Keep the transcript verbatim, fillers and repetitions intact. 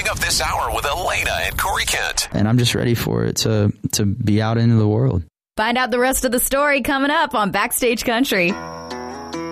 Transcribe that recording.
Wrapping up this hour with Elena and Corey Kent. And I'm just ready for it to, to be out into the world. Find out the rest of the story coming up on Backstage Country.